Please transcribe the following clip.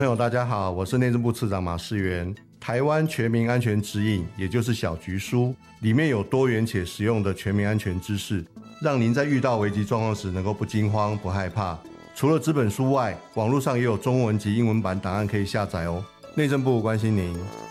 朋友大家好，我是内政部次长马世元。台湾全民安全指引，也就是小局书，里面有多元且实用的全民安全知识，让您在遇到危急状况时能够不惊慌、不害怕。除了纸本书外，网络上也有中文及英文版档案可以下载哦。内政部关心您。